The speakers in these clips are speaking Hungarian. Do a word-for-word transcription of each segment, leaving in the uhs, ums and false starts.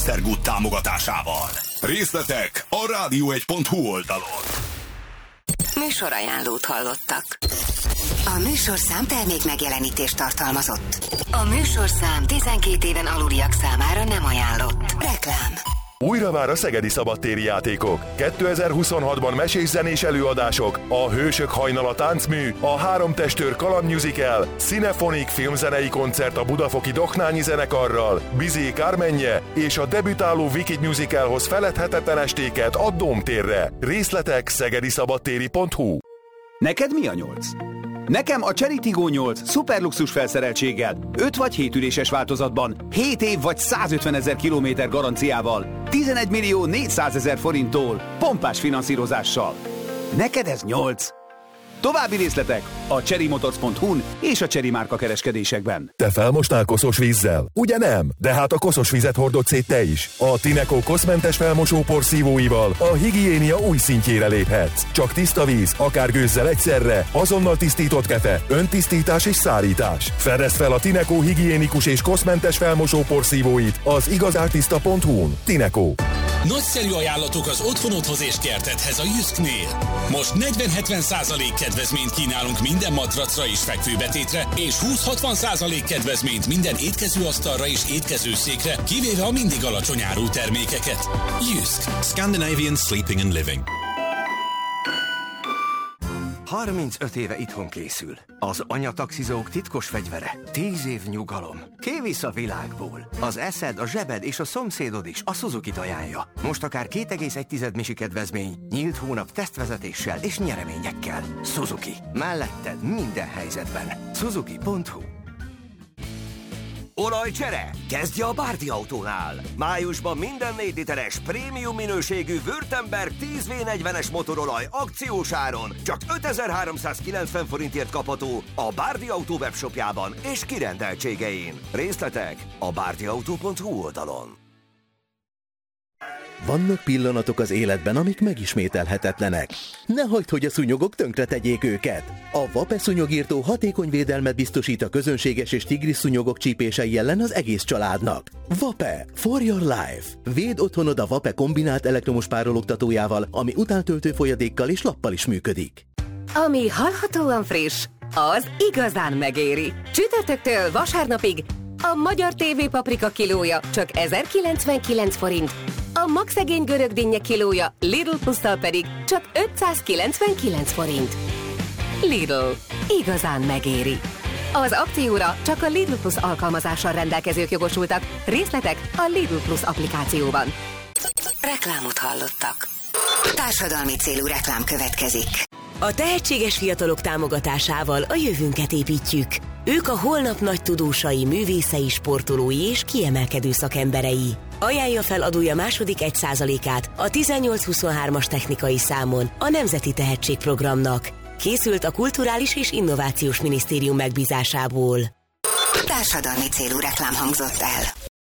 Estergood támogatásával. Részletek a rádió egy pont hu oldalon. Műsorajánlót hallottak. A műsorszám termék megjelenítést tartalmazott. A műsorszám tizenkét éven aluliak számára nem ajánlott. Reklám. Újra már a szegedi szabadtéri játékok. kétezer-huszonhatban mesés-zenés előadások, a Hősök hajnala táncmű, a Három testőr kaland musical, Cinefonik filmzenei koncert a budafoki Doknányi zenekarral, Bizé Kármenje és a debütáló Wicked musicalhoz feledhetetlen estéket a Dómtérre. Részletek szegediszabadtéri pont hu. Neked mi a nyolc? Nekem a Chery Tiggo nyolc szuperluxus felszereltséggel, öt vagy hét üléses változatban, hét év vagy százötvenezer kilométer garanciával, tizenegy millió négyszázezer forinttól, pompás finanszírozással. Neked ez nyolc. További részletek a chery motors pont hu-n és a Chery márka kereskedésekben. Te felmostál koszos vízzel? Ugye nem? De hát a koszos vizet hordod szét te is. A Tineco koszmentes felmosópor szívóival a higiénia új szintjére léphetsz. Csak tiszta víz, akár gőzzel egyszerre, azonnal tisztított kefe, öntisztítás és szárítás. Fedezd fel a Tineco higiénikus és koszmentes felmosópor szívóit az igazártiszta pont hu-n. Tineco. Nagyszerű ajánlatok az otthonodhoz és kertedhez a Jysknél. Most negyven-hetven százalék kedvezményt kínálunk minden matracra és fekvőbetétre, és húsz-hatvan százalék kedvezményt minden étkezőasztalra és étkezőszékre, kivéve a mindig alacsony árú termékeket. Jysk. Scandinavian Sleeping and Living. harmincöt éve itthon készül. Az anyataxizók titkos fegyvere. tíz év nyugalom. Kivisz a világból. Az eszed, a zsebed és a szomszédod is a Suzuki-t ajánlja. Most akár két egész egy misi kedvezmény, nyílt hónap tesztvezetéssel és nyereményekkel. Suzuki. Melletted minden helyzetben. Suzuki pont hu. Olajcsere! Kezdje a Bárdi autónál! Májusban minden négy literes prémium minőségű Württemberg tíz vé negyvenes motorolaj akciós áron csak ötezer-háromszázkilencven forintért kapható a Bárdi autó webshopjában és kirendeltségein. Részletek a bárdi autó pont hu oldalon. Vannak pillanatok az életben, amik megismételhetetlenek. Ne hagyd, hogy a szúnyogok tönkre tegyék őket. A Vape szúnyogírtó hatékony védelmet biztosít a közönséges és tigris szúnyogok csípései ellen az egész családnak. Vape. For your life. Védd otthonod a Vape kombinált elektromos párologtatójával, ami utántöltő folyadékkal és lappal is működik. Ami hallhatóan friss, az igazán megéri. Csütörtöktől vasárnapig a magyar té vé paprika kilója csak ezerkilencvenkilenc forint, a magszegény görögdinnye kilója Lidl plusszal pedig csak ötszázkilencvenkilenc forint. Lidl. Igazán megéri. Az akcióra csak a Lidl Plus alkalmazással rendelkezők jogosultak. Részletek a Lidl Plus applikációban. Reklámot hallottak. Társadalmi célú reklám következik. A tehetséges fiatalok támogatásával a jövőnket építjük. Ők a holnap nagy tudósai, művészei, sportolói és kiemelkedő szakemberei. Ajánlja fel adója második egy százalékát a tizennyolc huszonhármas technikai számon a Nemzeti Tehetségprogramnak. Készült a Kulturális és Innovációs Minisztérium megbízásából. Társadalmi célú reklám hangzott el.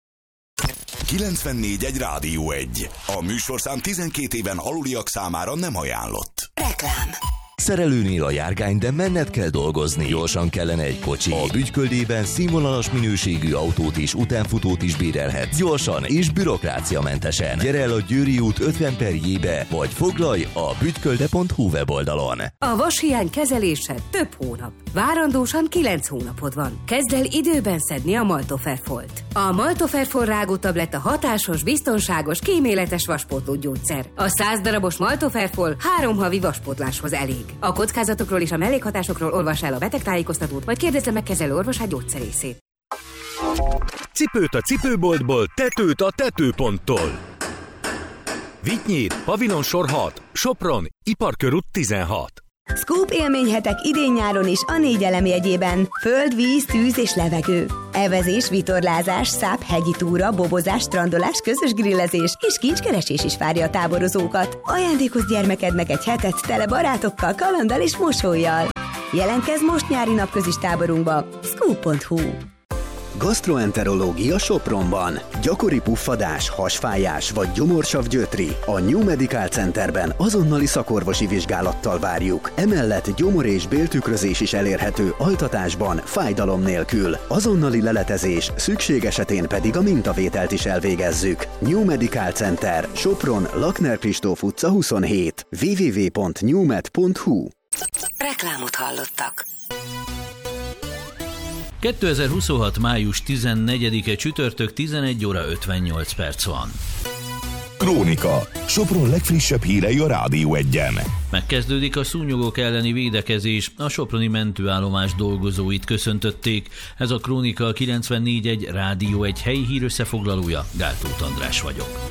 kilencvennégy egy Rádió egy. A műsorszám tizenkét éven aluliak számára nem ajánlott. Reklám. Szerelőnél a járgány, de menned kell dolgozni. Gyorsan kellene egy kocsi. A Bütyköldében színvonalas minőségű autót és utánfutót is bérelhetsz. Gyorsan és bürokráciamentesen. Gyere el a Győri út ötven per J-be, vagy foglalj a bütykölde pont hu weboldalon. A vashiány kezelése több hónap. Várandósan kilenc hónapod van. Kezd el időben szedni a Maltoferfolt. A Maltoferfol rágótabletta hatásos, biztonságos, kíméletes vaspótló gyógyszer. A száz darabos Maltoferfol három havi vaspótláshoz elég. A kockázatokról és a mellékhatásokról olvass el a betegtájékoztatót, vagy kérdezze meg kezelő orvosát gyógyszerészét. Cipőt a cipőboltból, tetőt a tetőponttól. Vitynyír, Pavilonsor hat, Sopron, Iparkörút tizenhat. Scoop élményhetek idén-nyáron is a négy elem jegyében. Föld, víz, tűz és levegő. Evezés, vitorlázás, száp, hegyi túra, bobozás, strandolás, közös grillezés és kincskeresés is várja a táborozókat. Ajándékozz gyermekednek egy hetet tele barátokkal, kalanddal és mosollyal. Jelentkezz most nyári napközis táborunkba. scoop pont hu. Gastroenterológia Sopronban. Gyakori puffadás, hasfájás vagy gyomorsav gyötri. A New Medical Centerben azonnali szakorvosi vizsgálattal várjuk. Emellett gyomor- és béltükrözés is elérhető altatásban, fájdalom nélkül. Azonnali leletezés, szükség esetén pedig a mintavételt is elvégezzük. New Medical Center, Sopron, Lakner Kristóf utca huszonhét. double-u double-u double-u pont newmed pont hu. Reklámot hallottak. kétezer-huszonhat. május tizennegyedike csütörtök tizenegy óra ötvennyolc perc van. Krónika. Sopron legfrissebb hírei a Rádió Egyen. Megkezdődik a szúnyogok elleni védekezés, a soproni mentőállomás dolgozóit köszöntötték. Ez a Krónika, a kilencvennégy egy Rádió egy helyi hír összefoglalója. Gáltóth András vagyok.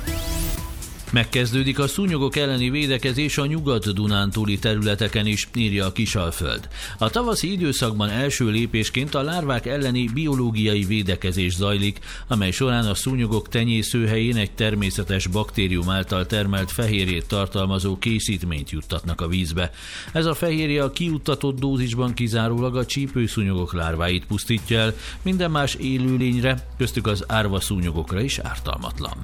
Megkezdődik a szúnyogok elleni védekezés a nyugat-dunántúli területeken is, írja a Kisalföld. A tavaszi időszakban első lépésként a lárvák elleni biológiai védekezés zajlik, amely során a szúnyogok tenyészőhelyén egy természetes baktérium által termelt fehérjét tartalmazó készítményt juttatnak a vízbe. Ez a fehérje a kiuttatott dózisban kizárólag a csípőszúnyogok lárváit pusztítja el, minden más élőlényre, köztük az árvaszúnyogokra is ártalmatlan.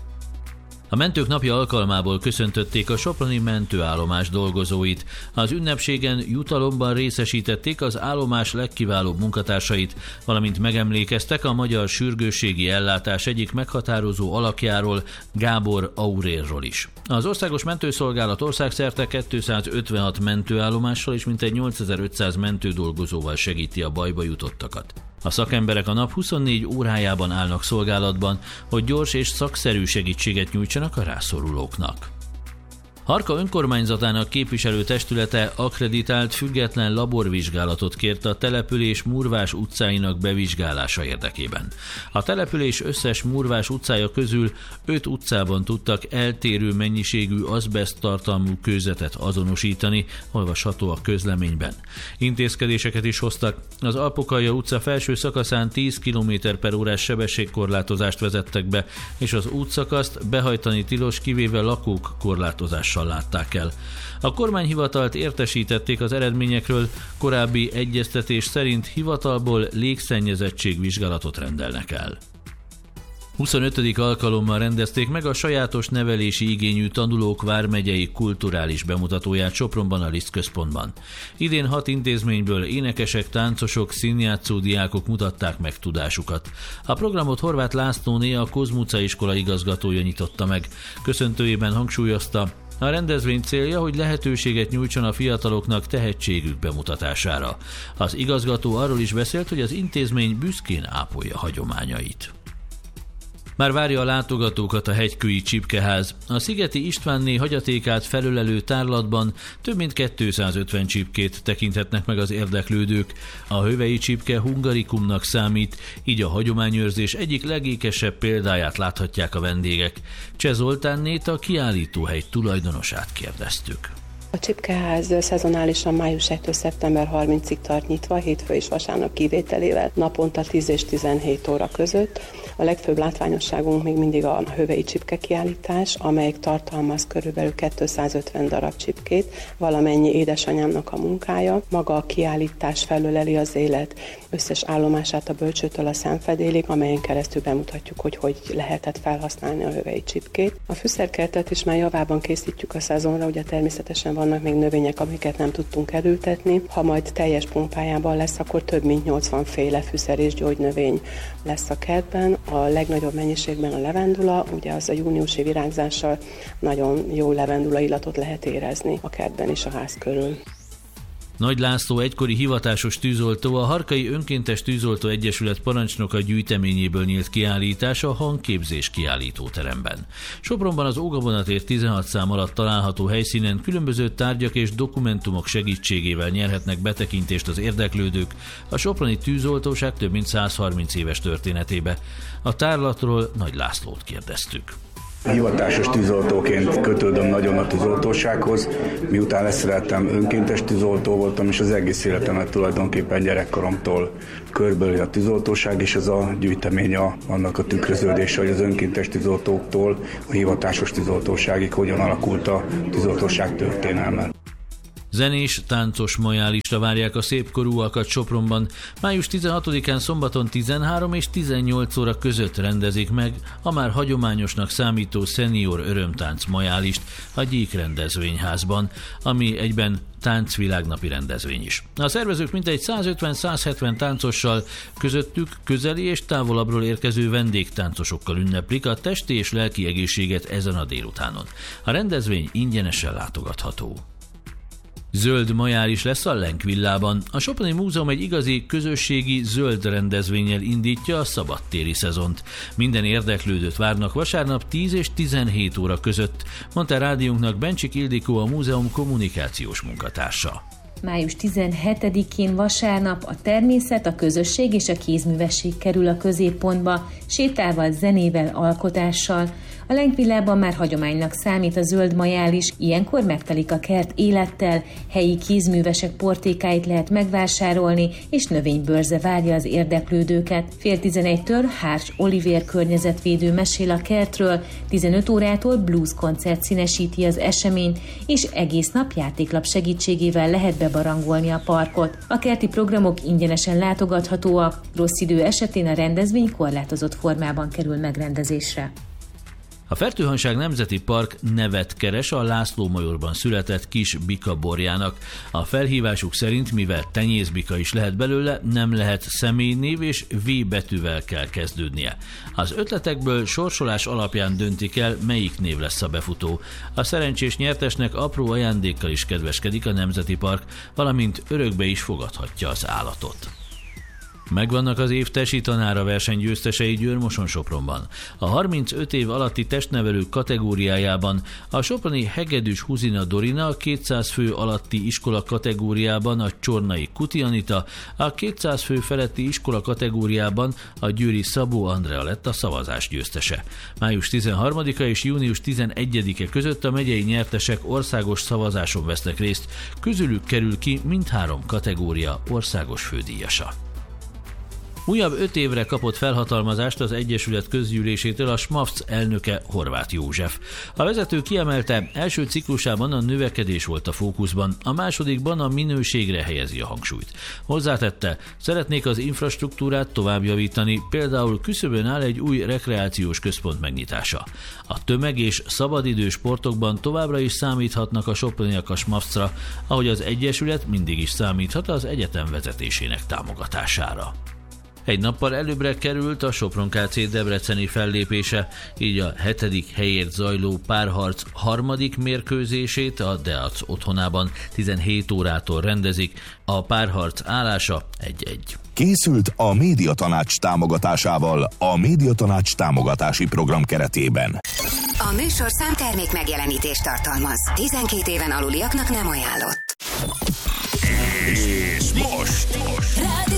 A mentők napja alkalmából köszöntötték a soproni mentőállomás dolgozóit. Az ünnepségen jutalomban részesítették az állomás legkiválóbb munkatársait, valamint megemlékeztek a magyar sürgősségi ellátás egyik meghatározó alakjáról, Gábor Aurérról is. Az Országos Mentőszolgálat országszerte kétszázötvenhat mentőállomással és mintegy nyolcezer-ötszáz mentődolgozóval segíti a bajba jutottakat. A szakemberek a nap huszonnégy órájában állnak szolgálatban, hogy gyors és szakszerű segítséget nyújtsanak a rászorulóknak. Harka önkormányzatának képviselőtestülete akkreditált független laborvizsgálatot kért a település Murvás utcáinak bevizsgálása érdekében. A település összes Murvás utcája közül öt utcában tudtak eltérő mennyiségű azbeszt tartalmú kőzetet azonosítani, olvasható a közleményben. Intézkedéseket is hoztak. Az Alpokalja utca felső szakaszán tíz kilométer per órás sebességkorlátozást vezettek be, és az útszakaszt behajtani tilos, kivéve lakók korlátozással látták el. A kormányhivatalt értesítették az eredményekről, korábbi egyeztetés szerint hivatalból légszennyezettség vizsgálatot rendelnek el. huszonötödik alkalommal rendezték meg a sajátos nevelési igényű tanulók vármegyei kulturális bemutatóját Sopronban, a Liszt központban. Idén hat intézményből énekesek, táncosok, színjátszó diákok mutatták meg tudásukat. A programot Horváth Lászlóné, a Kozmuca iskola igazgatója nyitotta meg. Köszöntőjében hangsúlyozta, a rendezvény célja, hogy lehetőséget nyújtson a fiataloknak tehetségük bemutatására. Az igazgató arról is beszélt, hogy az intézmény büszkén ápolja hagyományait. Már várja a látogatókat a hegykői csipkeház. A Szigeti Istvánné hagyatékát felölelő tárlatban több mint kétszázötven csipkét tekinthetnek meg az érdeklődők. A hövei csipke hungarikumnak számít, így a hagyományőrzés egyik legékesebb példáját láthatják a vendégek. Cseh Zoltánnét, a kiállítóhely tulajdonosát kérdeztük. A csipkeház szezonálisan május elsejétől szeptember harmincadikáig tart nyitva, hétfő és vasárnap kivételével, naponta tíz és tizenhét óra között. A legfőbb látványosságunk még mindig a hövei csipke kiállítás, amelyik tartalmaz körülbelül kétszázötven darab csipkét, valamennyi édesanyámnak a munkája. Maga a kiállítás felöleli az élet összes állomását a bölcsőtől a szemfedélig, amelyen keresztül bemutatjuk, hogy hogy lehetett felhasználni a hövei csipkét. A fűszerkertet is már javában készítjük a szezonra, ugye természetesen vannak még növények, amiket nem tudtunk elültetni. Ha majd teljes pumpájában lesz, akkor több mint nyolcvan féle fűszer és gyógynövény lesz a kertben. A legnagyobb mennyiségben a levendula, ugye az a júniusi virágzással nagyon jó levendula illatot lehet érezni a kertben és a ház körül. Nagy László egykori hivatásos tűzoltó, a Harkai Önkéntes Tűzoltó Egyesület parancsnoka gyűjteményéből nyílt kiállítás a hangképzés kiállítóteremben. Sopronban az Ógavonatér tizenhat szám alatt található helyszínen különböző tárgyak és dokumentumok segítségével nyerhetnek betekintést az érdeklődők a soproni tűzoltóság több mint százharminc éves történetébe. A tárlatról Nagy Lászlót kérdeztük. Hivatásos tűzoltóként kötődöm nagyon a tűzoltósághoz, miután leszereltem, önkéntes tűzoltó voltam, és az egész életemet tulajdonképpen gyerekkoromtól körbelül a tűzoltóság, és ez a gyűjtemény a, annak a tükröződése, hogy az önkéntes tűzoltóktól a hivatásos tűzoltóságig hogyan alakult a tűzoltóság történelme. Zenés, táncos majálista várják a szépkorúakat Sopronban. május tizenhatodikán szombaton tizenhárom és tizennyolc óra között rendezik meg a már hagyományosnak számító szenior örömtánc majálist a Gyík rendezvényházban, ami egyben táncvilágnapi rendezvény is. A szervezők mintegy százötven-százhetven táncossal, közöttük közeli és távolabbról érkező vendégtáncosokkal ünneplik a testi és lelki egészséget ezen a délutánon. A rendezvény ingyenesen látogatható. Zöld majár is lesz a Lenkvillában. A Soproni Múzeum egy igazi közösségi zöld rendezvénnyel indítja a szabadtéri szezont. Minden érdeklődőt várnak vasárnap tíz és tizenhét óra között, mondta rádiónknak Bencsik Ildikó, a múzeum kommunikációs munkatársa. május tizenhetedikén vasárnap a természet, a közösség és a kézművesség kerül a középpontba, sétával, zenével, alkotással. A Lenkvillában már hagyománynak számít a zöld majál is, ilyenkor megtelik a kert élettel, helyi kézművesek portékáit lehet megvásárolni, és növénybörze várja az érdeklődőket. Fél tizenegytől Hárs Olivér környezetvédő mesél a kertről, tizenöt órától blues koncert színesíti az eseményt, és egész nap játéklap segítségével lehet bebarangolni a parkot. A kerti programok ingyenesen látogathatóak, rossz idő esetén a rendezvény korlátozott formában kerül megrendezésre. A Fertőhanság Nemzeti Park nevet keres a László Majorban született kis bika borjának. A felhívásuk szerint, mivel tenyészbika is lehet belőle, nem lehet személynév és V betűvel kell kezdődnie. Az ötletekből sorsolás alapján döntik el, melyik név lesz a befutó. A szerencsés nyertesnek apró ajándékkal is kedveskedik a Nemzeti Park, valamint örökbe is fogadhatja az állatot. Megvannak az év tesi tanára verseny győztesei Győr-Moson-Sopronban. A harmincöt év alatti testnevelők kategóriájában a soproni Hegedűs Huzina Dorina, a kétszáz fő alatti iskola kategóriában a csornai Kuti Anita, a kétszáz fő feletti iskola kategóriában a győri Szabó Andrea lett a szavazás győztese. május tizenharmadika és június tizenegyedike között a megyei nyertesek országos szavazáson vesznek részt, közülük kerül ki mindhárom kategória országos fődíjasa. Újabb öt évre kapott felhatalmazást az Egyesület közgyűlésétől a SMAFC elnöke, Horváth József. A vezető kiemelte, első ciklusában a növekedés volt a fókuszban, a másodikban a minőségre helyezi a hangsúlyt. Hozzátette, szeretnék az infrastruktúrát tovább javítani, például küszöbön áll egy új rekreációs központ megnyitása. A tömeg- és szabadidős sportokban továbbra is számíthatnak a soproniak a SMAFC-ra, ahogy az Egyesület mindig is számíthat az egyetem vezetésének támogatására. Egy nappal előbbre került a Sopron ká cé debreceni fellépése, így a hetedik helyért zajló párharc harmadik mérkőzését a Deac otthonában tizenhét órától rendezik, a párharc állása egy-egy. Készült a Médiatanács támogatásával a Médiatanács támogatási program keretében. A műsor számtermék megjelenítést tartalmaz. tizenkét éven aluliaknak nem ajánlott. És most! most.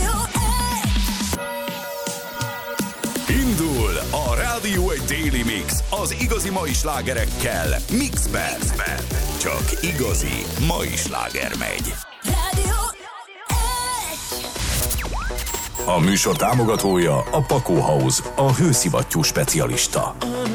Indul a Rádió egy Daily Mix az igazi mai slágerekkel. Mixben. Mixben. Csak igazi mai sláger megy. A műsor támogatója a Pakó House, a hőszivattyú specialista.